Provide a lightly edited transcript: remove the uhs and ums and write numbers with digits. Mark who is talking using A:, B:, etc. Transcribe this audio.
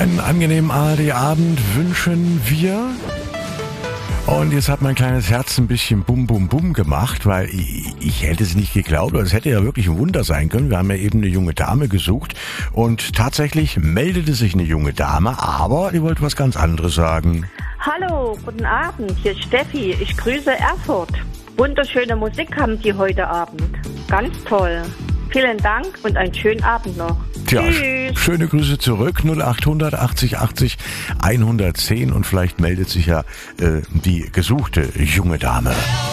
A: Einen angenehmen ARD-Abend wünschen wir. Und jetzt hat mein kleines Herz ein bisschen bum bum bum gemacht, weil ich hätte es nicht geglaubt, aber es hätte ja wirklich ein Wunder sein können. Wir haben ja eben eine junge Dame gesucht und tatsächlich meldete sich eine junge Dame, aber die wollte was ganz anderes sagen.
B: Hallo, guten Abend, hier ist Steffi. Ich grüße Erfurt. Wunderschöne Musik haben die heute Abend. Ganz toll. Vielen Dank und einen schönen Abend noch.
A: Tja,
B: Tschüss.
A: schöne Grüße zurück, 0800 80 80 110 und vielleicht meldet sich ja die gesuchte junge Dame.